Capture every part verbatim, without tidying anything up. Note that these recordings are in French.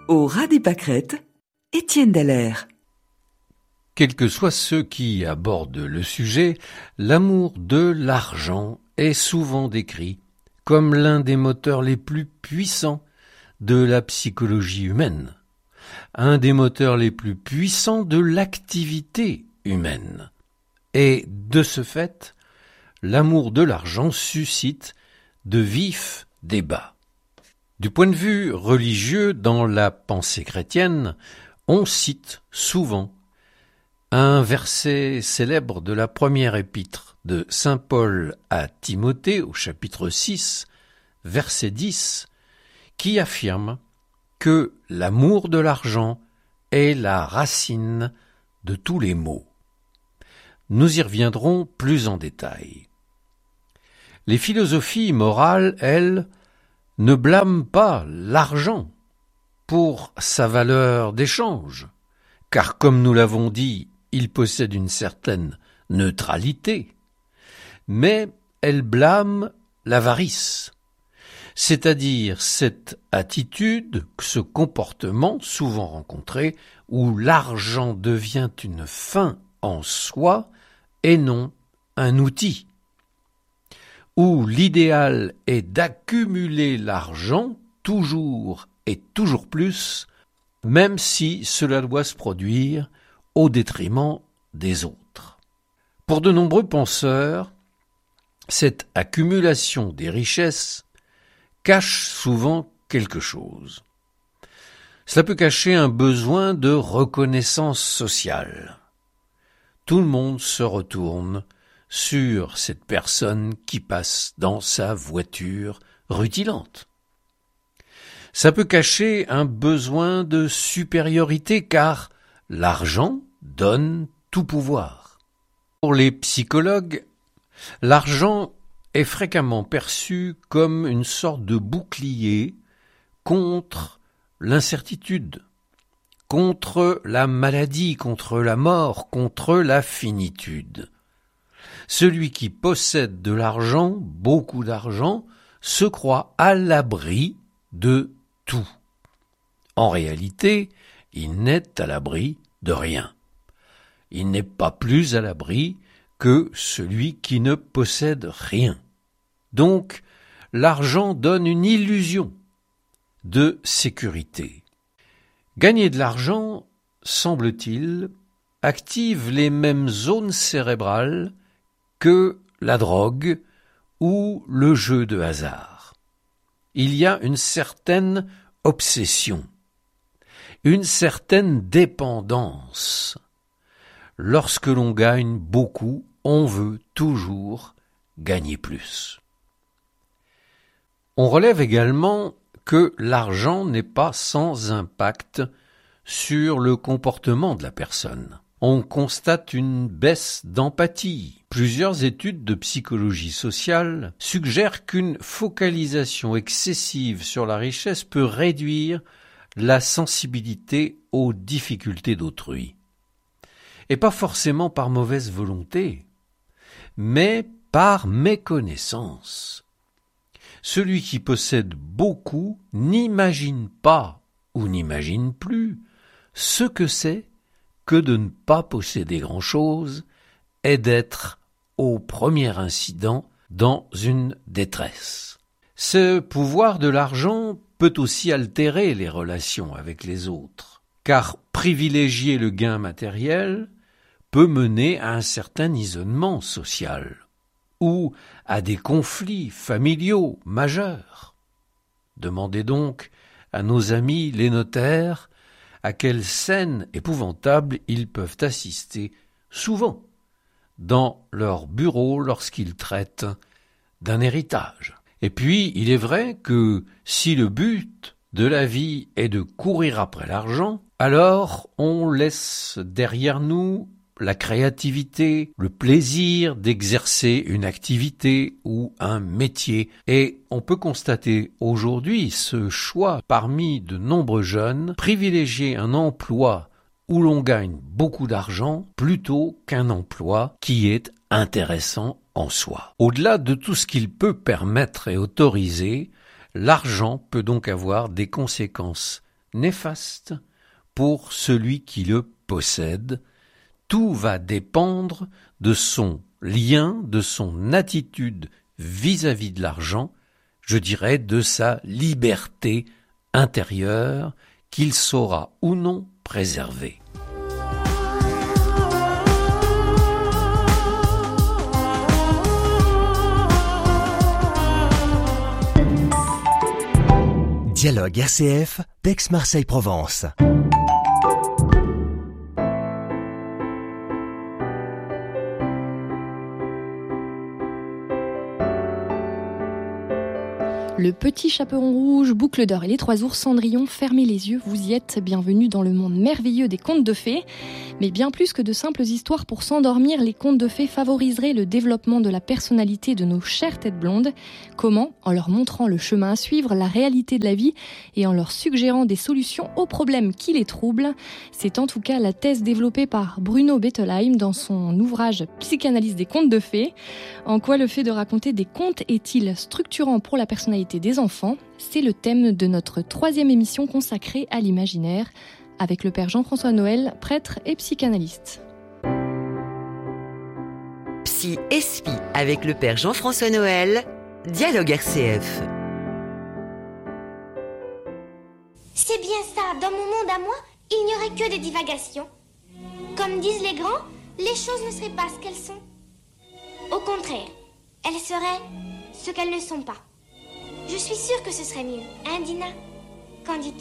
Au ras des pâquerettes, Étienne Dallaire. Quels que soient ceux qui abordent le sujet, l'amour de l'argent est souvent décrit comme l'un des moteurs les plus puissants de la psychologie humaine, un des moteurs les plus puissants de l'activité humaine. Et de ce fait, l'amour de l'argent suscite de vifs débats. Du point de vue religieux, dans la pensée chrétienne, on cite souvent un verset célèbre de la première épître de saint Paul à Timothée, au chapitre six, verset dix, qui affirme que l'amour de l'argent est la racine de tous les maux. Nous y reviendrons plus en détail. Les philosophies morales, elles, ne blâment pas l'argent pour sa valeur d'échange, car comme nous l'avons dit, il possède une certaine neutralité, mais elles blâment l'avarice, c'est-à-dire cette attitude, ce comportement souvent rencontré où l'argent devient une fin en soi et non un outil, où l'idéal est d'accumuler l'argent toujours et toujours plus, même si cela doit se produire au détriment des autres. Pour de nombreux penseurs, cette accumulation des richesses cache souvent quelque chose. Cela peut cacher un besoin de reconnaissance sociale. Tout le monde se retourne sur cette personne qui passe dans sa voiture rutilante. Ça peut cacher un besoin de supériorité car l'argent donne tout pouvoir. Pour les psychologues, l'argent est fréquemment perçu comme une sorte de bouclier contre l'incertitude, contre la maladie, contre la mort, contre la finitude. Celui qui possède de l'argent, beaucoup d'argent, se croit à l'abri de tout. En réalité, il n'est à l'abri de rien. Il n'est pas plus à l'abri que celui qui ne possède rien. Donc, l'argent donne une illusion de sécurité. Gagner de l'argent, semble-t-il, active les mêmes zones cérébrales que la drogue ou le jeu de hasard. Il y a une certaine obsession, une certaine dépendance. Lorsque l'on gagne beaucoup, on veut toujours gagner plus. On relève également que l'argent n'est pas sans impact sur le comportement de la personne. On constate une baisse d'empathie. Plusieurs études de psychologie sociale suggèrent qu'une focalisation excessive sur la richesse peut réduire la sensibilité aux difficultés d'autrui. Et pas forcément par mauvaise volonté, mais par méconnaissance. Celui qui possède beaucoup n'imagine pas ou n'imagine plus ce que c'est que de ne pas posséder grand-chose et d'être au premier incident dans une détresse. Ce pouvoir de l'argent peut aussi altérer les relations avec les autres, car privilégier le gain matériel peut mener à un certain isolement social ou à des conflits familiaux majeurs. Demandez donc à nos amis les notaires à quelle scène épouvantable ils peuvent assister souvent dans leur bureau lorsqu'ils traitent d'un héritage. Et puis, il est vrai que si le but de la vie est de courir après l'argent, alors on laisse derrière nous la créativité, le plaisir d'exercer une activité ou un métier. Et on peut constater aujourd'hui ce choix parmi de nombreux jeunes, privilégier un emploi où l'on gagne beaucoup d'argent plutôt qu'un emploi qui est intéressant en soi. Au-delà de tout ce qu'il peut permettre et autoriser, l'argent peut donc avoir des conséquences néfaste pour celui qui le possède. Tout va dépendre de son lien, de son attitude vis-à-vis de l'argent, je dirais de sa liberté intérieure qu'il saura ou non préserver. Dialogue R C F, d'Aix-Marseille-Provence. Le petit chaperon rouge, Boucle d'or et les trois ours Cendrillon, fermez les yeux, vous y êtes, bienvenue dans le monde merveilleux des contes de fées. Mais bien plus que de simples histoires pour s'endormir, les contes de fées favoriseraient le développement de la personnalité de nos chères têtes blondes. Comment ? En leur montrant le chemin à suivre, la réalité de la vie et en leur suggérant des solutions aux problèmes qui les troublent. C'est en tout cas la thèse développée par Bruno Bettelheim dans son ouvrage Psychanalyse des contes de fées. En quoi le fait de raconter des contes est-il structurant pour la personnalité des enfants ? C'est le thème de notre troisième émission consacrée à l'imaginaire, avec le père Jean-François Noël, prêtre et psychanalyste. Psy Espi avec le père Jean-François Noël, Dialogue R C F. C'est bien ça, dans mon monde à moi, il n'y aurait que des divagations. Comme disent les grands, les choses ne seraient pas ce qu'elles sont. Au contraire, elles seraient ce qu'elles ne sont pas. Je suis sûre que ce serait mieux, hein Dina ? Qu'en dis-tu ?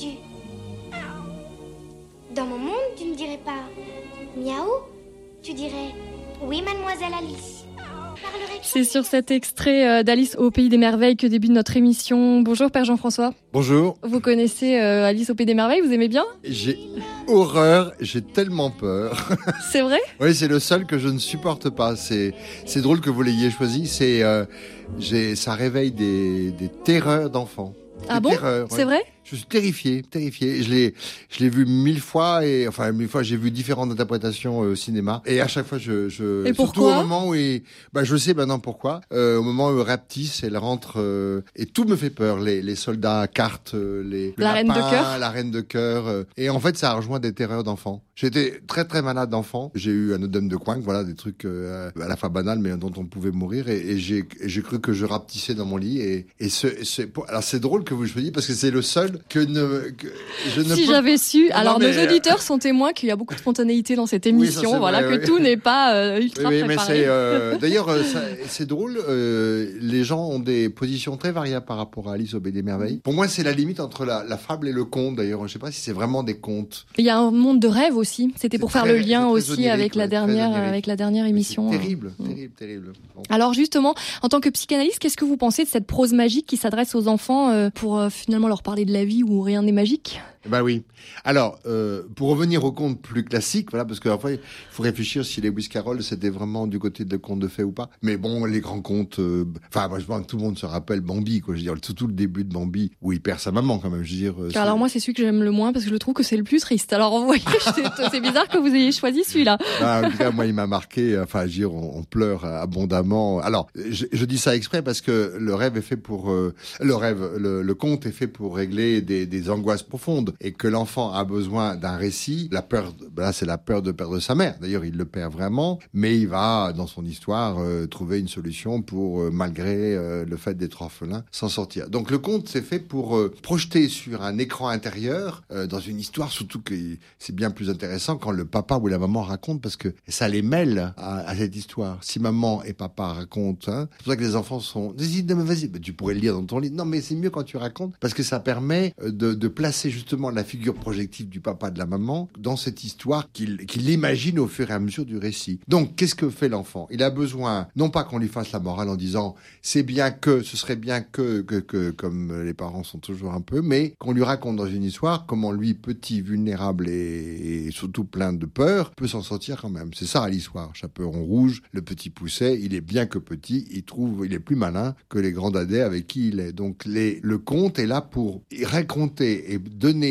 Dans mon monde, tu ne dirais pas miaou, tu dirais oui, mademoiselle Alice. C'est sur cet extrait d'Alice au Pays des Merveilles que débute notre émission. Bonjour Père Jean-François. Bonjour. Vous connaissez euh, Alice au Pays des Merveilles, vous aimez bien ? J'ai horreur, j'ai tellement peur. C'est vrai ? Oui, c'est le seul que je ne supporte pas. C'est, c'est drôle que vous l'ayez choisi. C'est, euh, j'ai, ça réveille des, des terreurs d'enfants. Ah bon ? Terreurs, c'est ouais. vrai ? Je suis terrifié, terrifié. Je l'ai, je l'ai vu mille fois et enfin mille fois j'ai vu différentes interprétations euh, au cinéma et à chaque fois je, je et surtout au moment où il, bah je sais maintenant pourquoi. Euh, au moment où rapetisse, elle rentre euh, et tout me fait peur. Les, les soldats à cartes, euh, les la reine de cœur, la reine de cœur. Euh, et en fait, ça a rejoint des terreurs d'enfants. J'étais très très malade d'enfant. J'ai eu un œdème de coin, voilà des trucs euh, à la fois banals mais dont on pouvait mourir et, et j'ai, et j'ai cru que je rapetissais dans mon lit et, et ce, ce, alors c'est drôle que vous choisissiez parce que c'est le seul que ne que je ne si peux... j'avais su. Non, alors mais... nos auditeurs sont témoins qu'il y a beaucoup de spontanéité dans cette émission, oui, ça, voilà vrai, que oui. Tout n'est pas euh, ultra oui, préparé. Mais c'est, euh, d'ailleurs, ça, c'est drôle. Euh, les gens ont des positions très variables par rapport à Alice au Pays des Merveilles. Pour moi, c'est la limite entre la, la fable et le conte. D'ailleurs, je sais pas si c'est vraiment des contes. Il y a un monde de rêve aussi. C'était c'est pour très, faire le lien aussi onirique, avec la ouais, dernière, avec la dernière émission. C'est terrible, euh... terrible, terrible. Bon. Alors justement, en tant que psychanalyste, qu'est-ce que vous pensez de cette prose magique qui s'adresse aux enfants euh, pour euh, finalement leur parler de la vie où rien n'est magique ? Ben oui. Alors, euh, pour revenir aux contes plus classiques, voilà, parce que parfois il faut réfléchir si les Lewis Carroll c'était vraiment du côté de contes de fées ou pas. Mais bon, les grands contes, euh, enfin, moi je pense que tout le monde se rappelle Bambi, quoi. Je veux dire, surtout le début de Bambi où il perd sa maman quand même. Je veux dire. Euh, alors moi, c'est celui que j'aime le moins parce que je le trouve que c'est le plus triste. Alors vous voyez, c'est bizarre que vous ayez choisi celui-là. Ben, en tout cas, moi, il m'a marqué. Enfin, je veux dire, on, on pleure abondamment. Alors, je, je dis ça exprès parce que le rêve est fait pour euh, le rêve, le, le conte est fait pour régler des, des angoisses profondes. Et que l'enfant a besoin d'un récit. La peur, là, c'est la peur de perdre sa mère. D'ailleurs, il le perd vraiment, mais il va, dans son histoire, euh, trouver une solution pour, euh, malgré euh, le fait d'être orphelin, s'en sortir. Donc, le conte, c'est fait pour euh, projeter sur un écran intérieur, euh, dans une histoire, surtout que c'est bien plus intéressant quand le papa ou la maman raconte, parce que ça les mêle à, à cette histoire. Si maman et papa racontent, hein, c'est pour ça que les enfants sont... Vas-y, vas-y, bah, tu pourrais le lire dans ton lit. Non, mais c'est mieux quand tu racontes, parce que ça permet de, de placer justement la figure projective du papa, de la maman, dans cette histoire qu'il, qu'il imagine au fur et à mesure du récit. Donc, qu'est-ce que fait l'enfant ? Il a besoin, non pas qu'on lui fasse la morale en disant « c'est bien que, ce serait bien que, que, que », comme les parents sont toujours un peu, mais qu'on lui raconte dans une histoire comment lui, petit, vulnérable et, et surtout plein de peur, peut s'en sortir quand même. C'est ça l'histoire. Chaperon rouge, le petit Pousset, il est bien que petit, il trouve, il est plus malin que les grands dadais avec qui il est. Donc, les, le conte est là pour raconter et donner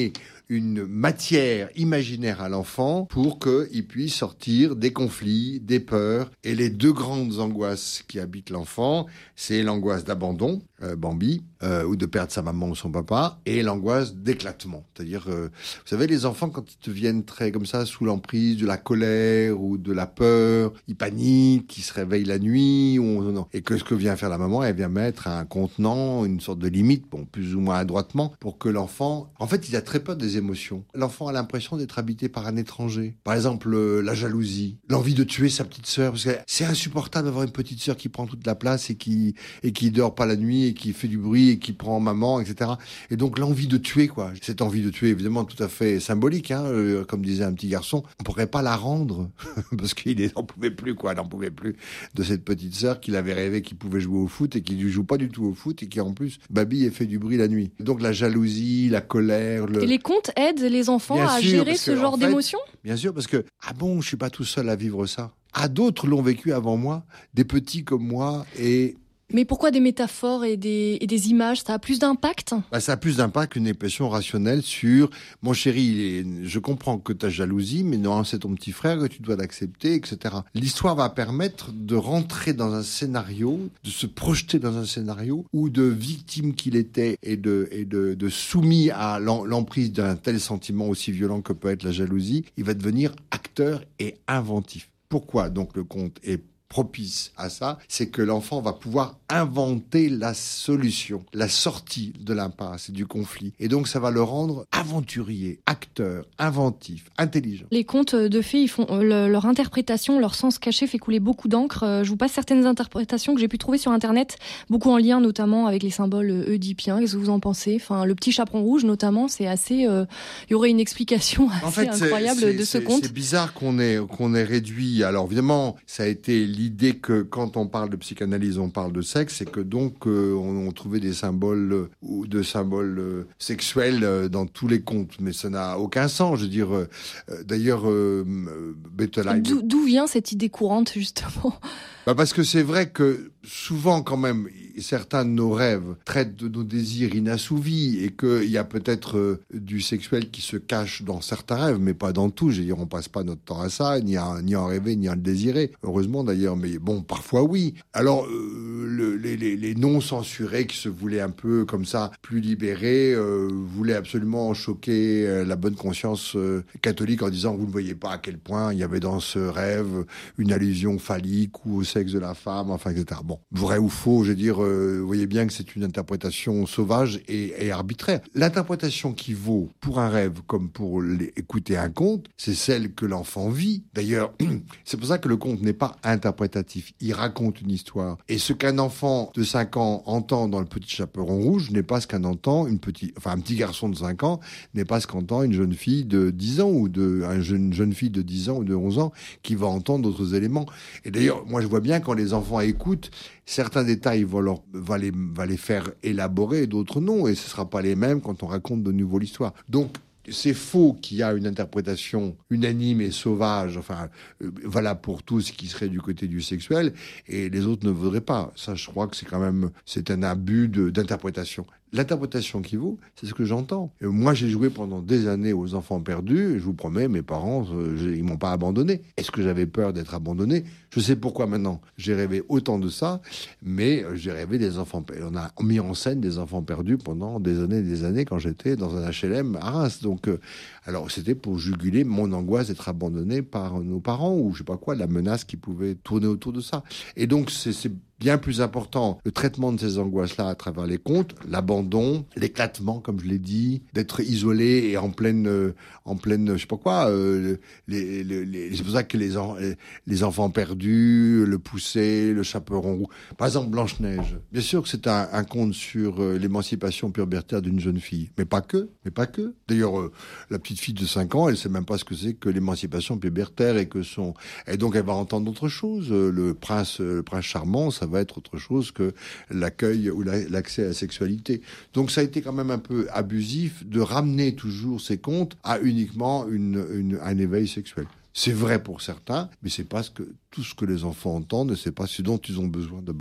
une matière imaginaire à l'enfant pour qu'il puisse sortir des conflits, des peurs. Et les deux grandes angoisses qui habitent l'enfant, c'est l'angoisse d'abandon, euh, Bambi, euh, ou de perdre sa maman ou son papa, et l'angoisse d'éclatement. C'est-à-dire, euh, vous savez, les enfants, quand ils deviennent très comme ça, sous l'emprise de la colère ou de la peur, ils paniquent, ils se réveillent la nuit, ou, non. Et que ce que vient faire la maman, elle vient mettre un contenant, une sorte de limite, bon, plus ou moins adroitement, pour que l'enfant... En fait, il a très peur des émotions. L'enfant a l'impression d'être habité par un étranger. Par exemple, euh, la jalousie, l'envie de tuer sa petite sœur, parce que c'est insupportable d'avoir une petite sœur qui prend toute la place et qui et qui dort pas la nuit et qui fait du bruit et qui prend maman, et cetera. Et donc l'envie de tuer, quoi. Cette envie de tuer, évidemment, tout à fait symbolique, hein, euh, comme disait un petit garçon. On pourrait pas la rendre parce qu'il n'en pouvait plus, quoi. Il n'en pouvait plus de cette petite sœur qu'il avait rêvé qu'il pouvait jouer au foot et qui ne joue pas du tout au foot et qui en plus babille et fait du bruit la nuit. Donc la jalousie, la colère. Le... Et les contes aident les enfants Bien à sûr, gérer parce ce que, genre en fait, d'émotions? Bien sûr, parce que ah bon, je suis pas tout seul à vivre ça. Ah, d'autres l'ont vécu avant moi, des petits comme moi et. Mais pourquoi des métaphores et des, et des images? Ça a plus d'impact? Bah, ça a plus d'impact qu'une expression rationnelle sur « Mon chéri, il est... je comprends que tu as jalousie, mais non, c'est ton petit frère, que tu dois l'accepter, et cetera » L'histoire va permettre de rentrer dans un scénario, de se projeter dans un scénario où de victime qu'il était et de, et de, de soumis à l'emprise d'un tel sentiment aussi violent que peut être la jalousie, il va devenir acteur et inventif. Pourquoi donc le conte est propice à ça, c'est que l'enfant va pouvoir inventer la solution, la sortie de l'impasse et du conflit. Et donc, ça va le rendre aventurier, acteur, inventif, intelligent. Les contes de fées, ils font euh, leur interprétation, leur sens caché fait couler beaucoup d'encre. Euh, je vous passe certaines interprétations que j'ai pu trouver sur Internet, beaucoup en lien notamment avec les symboles oedipiens. Qu'est-ce que vous en pensez? Enfin, le petit chaperon rouge notamment, c'est assez... Euh, il y aurait une explication assez en fait, incroyable c'est, c'est, de ce c'est, conte. C'est bizarre qu'on ait, qu'on ait réduit... Alors évidemment, ça a été l'idée que quand on parle de psychanalyse, on parle de sexe, et que donc euh, on, on trouvait des symboles euh, ou de symboles euh, sexuels euh, dans tous les contes, mais ça n'a aucun sens. Je veux dire, euh, d'ailleurs, euh, Bettelheim... D'où, d'où vient cette idée courante justement? Bah parce que c'est vrai que souvent quand même, certains de nos rêves traitent de nos désirs inassouvis et qu'il y a peut-être euh, du sexuel qui se cache dans certains rêves, mais pas dans tout. Je veux dire, on passe pas notre temps à ça, ni à, ni à en rêver, ni à le désirer. Heureusement d'ailleurs, mais bon, parfois oui. Alors, euh, le, les, les, les non-censurés qui se voulaient un peu comme ça, plus libérés, euh, voulaient absolument choquer euh, la bonne conscience euh, catholique en disant, vous ne voyez pas à quel point il y avait dans ce rêve une allusion phallique ou au sexe de la femme, enfin, et cetera. Bon, vrai ou faux, je veux dire, euh, vous voyez bien que c'est une interprétation sauvage et, et arbitraire. L'interprétation qui vaut pour un rêve comme pour les, écouter un conte, c'est celle que l'enfant vit. D'ailleurs, c'est pour ça que le conte n'est pas interprétatif. Il raconte une histoire. Et ce qu'un enfant de cinq ans entend dans Le Petit Chaperon Rouge n'est pas ce qu'un entend, une petite, enfin, un petit garçon de cinq ans n'est pas ce qu'entend une jeune fille de dix ans ou de, un jeune, une jeune fille de dix ans ou de onze ans qui va entendre d'autres éléments. Et d'ailleurs, moi, je vois bien quand les enfants écoutent, certains détails vont, leur, vont, les, vont les faire élaborer et d'autres non. Et ce ne sera pas les mêmes quand on raconte de nouveau l'histoire. Donc, c'est faux qu'il y a une interprétation unanime et sauvage, enfin, euh, voilà pour tous qui serait du côté du sexuel, et les autres ne voudraient pas. Ça, je crois que c'est quand même, c'est un abus de, d'interprétation. L'interprétation qui vaut, c'est ce que j'entends. Et moi, j'ai joué pendant des années aux enfants perdus, et je vous promets, mes parents, euh, ils m'ont pas abandonné. Est-ce que j'avais peur d'être abandonné? Je sais pourquoi maintenant. J'ai rêvé autant de ça, mais euh, j'ai rêvé des enfants perdus. On a mis en scène des enfants perdus pendant des années et des années quand j'étais dans un H L M à Reims. Donc, euh, alors, c'était pour juguler mon angoisse d'être abandonné par nos parents, ou je sais pas quoi, la menace qui pouvait tourner autour de ça. Et donc, c'est, c'est bien plus important, le traitement de ces angoisses-là à travers les contes, l'abandon, l'éclatement, comme je l'ai dit, d'être isolé et en pleine, euh, en pleine, je sais pas quoi, euh, les, les, les, c'est pour ça que les, en, les enfants perdus, le Poucet, le Chaperon Rouge, par exemple Blanche-Neige. Bien sûr que c'est un, un conte sur euh, l'émancipation pubertaire d'une jeune fille, mais pas que, mais pas que. D'ailleurs, euh, la petite fille de cinq ans, elle sait même pas ce que c'est que l'émancipation pubertaire et que son, et donc elle va entendre d'autres choses. Le prince, le prince charmant, ça va être autre chose que l'accueil ou la, l'accès à la sexualité. Donc ça a été quand même un peu abusif de ramener toujours ces contes à uniquement une, une, un éveil sexuel. C'est vrai pour certains, mais c'est pas ce que, tout ce que les enfants entendent et c'est pas ce dont ils ont besoin d'abord.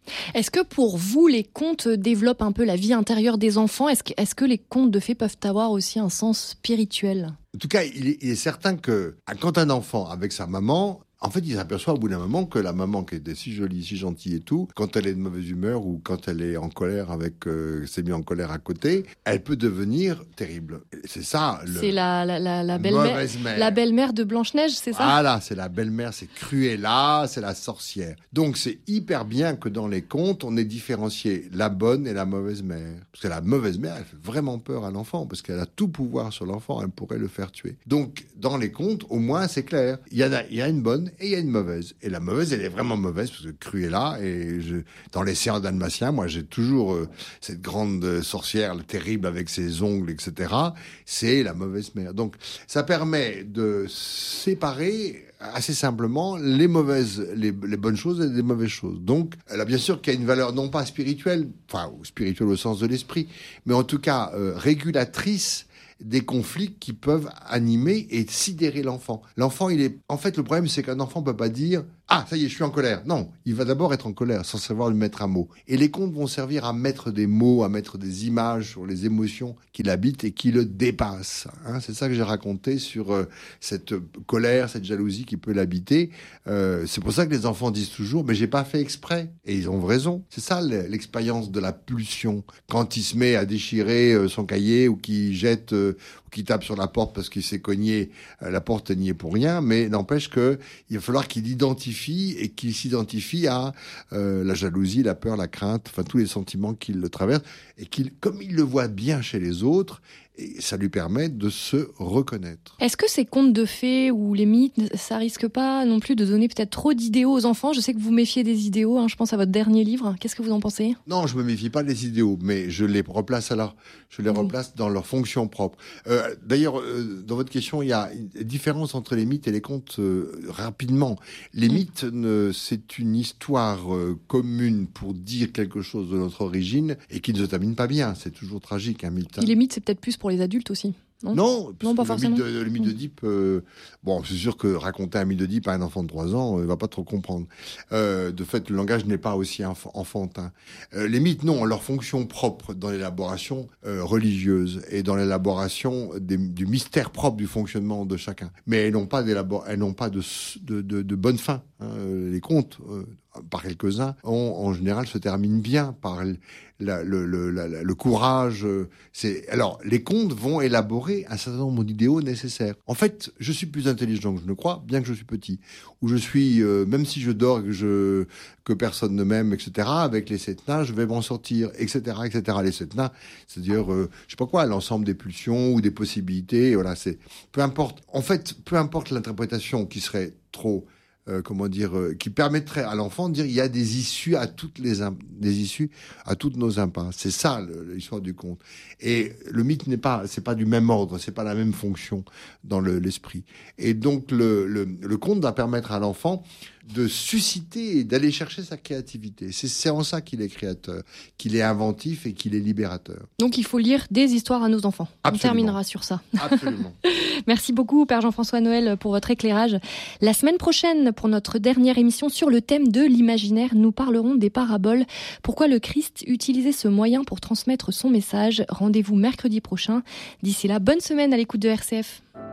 Est-ce que pour vous, les contes développent un peu la vie intérieure des enfants ? Est-ce que, est-ce que les contes de fées peuvent avoir aussi un sens spirituel ? En tout cas, il est, il est certain que quand un enfant avec sa maman, en fait, il s'aperçoit au bout d'un moment que la maman qui était si jolie, si gentille et tout, quand elle est de mauvaise humeur ou quand elle est en colère avec, euh, s'est mis en colère à côté, elle peut devenir terrible. C'est ça. Le c'est la, la, la, la belle-mère, la belle-mère de Blanche-Neige, c'est ça ? Voilà, c'est la belle-mère, c'est Cruella, c'est la sorcière. Donc c'est hyper bien que dans les contes, on ait différencié la bonne et la mauvaise mère. Parce que la mauvaise mère, elle fait vraiment peur à l'enfant, parce qu'elle a tout pouvoir sur l'enfant, elle pourrait le faire tuer. Donc dans les contes, au moins c'est clair. Il y a, il y a une bonne et il y a une mauvaise. Et la mauvaise, elle est vraiment mauvaise, parce que Cruella, et je, dans les séances dalmatiens, moi j'ai toujours euh, cette grande sorcière terrible avec ses ongles, et cetera. C'est la mauvaise mère. Donc ça permet de séparer assez simplement les mauvaises, les, les bonnes choses et les mauvaises choses. Donc, elle a bien sûr qu'il y a une valeur non pas spirituelle, enfin spirituelle au sens de l'esprit, mais en tout cas euh, régulatrice des conflits qui peuvent animer et sidérer l'enfant. L'enfant, il est... En fait, le problème, c'est qu'un enfant peut pas dire « Ah, ça y est, je suis en colère ». Non, il va d'abord être en colère, sans savoir lui mettre un mot. Et les contes vont servir à mettre des mots, à mettre des images sur les émotions qui l'habitent et qui le dépassent. Hein, c'est ça que j'ai raconté sur euh, cette colère, cette jalousie qui peut l'habiter. Euh, c'est pour ça que les enfants disent toujours « Mais j'ai pas fait exprès ». Et ils ont raison. C'est ça l'expérience de la pulsion. Quand il se met à déchirer euh, son cahier ou qu'il jette... Euh, ou qui tape sur la porte parce qu'il s'est cogné, euh, la porte n'y est pour rien, mais n'empêche que il va falloir qu'il identifie et qu'il s'identifie à euh, la jalousie, la peur, la crainte, enfin tous les sentiments qui le traversent, et qu'il, comme il le voit bien chez les autres, et ça lui permet de se reconnaître. Est-ce que ces contes de fées ou les mythes, ça risque pas non plus de donner peut-être trop d'idéaux aux enfants ? Je sais que vous méfiez des idéaux, hein, je pense à votre dernier livre. Qu'est-ce que vous en pensez ? Non, je me méfie pas des idéaux, mais je les replace alors, je les oui. replace dans leur fonction propre. Euh, d'ailleurs, euh, dans votre question, il y a une différence entre les mythes et les contes euh, rapidement. Les mmh. mythes, ne, c'est une histoire euh, commune pour dire quelque chose de notre origine et qui ne se termine pas bien. C'est toujours tragique, un mythe. Hein. Et les mythes, c'est peut-être plus pour les adultes aussi. Non, non, non pas le forcément. Mythe de, le mythe d'Oedipe, euh, bon, c'est sûr que raconter un mythe d'Oedipe à un enfant de trois ans, il euh, va pas trop comprendre. Euh, de fait, le langage n'est pas aussi enf- enfantin. Euh, les mythes, non, ont leur fonction propre dans l'élaboration euh, religieuse et dans l'élaboration des, du mystère propre du fonctionnement de chacun. Mais elles n'ont pas d'élabor- elles n'ont pas de, de, de, de bonne fin. Hein. Les contes, euh, par quelques-uns, ont, en général se terminent bien par la, le, le, la, le courage. C'est... Alors, les contes vont élaborer un certain nombre d'idéaux nécessaires. En fait, je suis plus intelligent que je ne crois, bien que je suis petit. Ou je suis, euh, même si je dors et que, je, que personne ne m'aime, et cetera, avec les sept nains, je vais m'en sortir, et cetera, et cetera. Les sept nains, c'est-à-dire, euh, je sais pas quoi, l'ensemble des pulsions ou des possibilités, voilà, c'est... Peu importe, en fait, peu importe l'interprétation qui serait trop... Euh, comment dire, euh, qui permettrait à l'enfant de dire il y a des issues à toutes les imp- des issues à toutes nos impasses. C'est ça le, l'histoire du conte. Et le mythe n'est pas, c'est pas du même ordre, c'est pas la même fonction dans le, l'esprit. Et donc le, le, le conte va permettre à l'enfant de susciter et d'aller chercher sa créativité. C'est, c'est en ça qu'il est créateur, qu'il est inventif et qu'il est libérateur. Donc il faut lire des histoires à nos enfants. Absolument. On terminera sur ça. Absolument. Merci beaucoup, Père Jean-François Noël, pour votre éclairage. La semaine prochaine, pour notre dernière émission sur le thème de l'imaginaire, nous parlerons des paraboles. Pourquoi le Christ utilisait ce moyen pour transmettre son message ? Rendez-vous mercredi prochain. D'ici là, bonne semaine à l'écoute de R C F.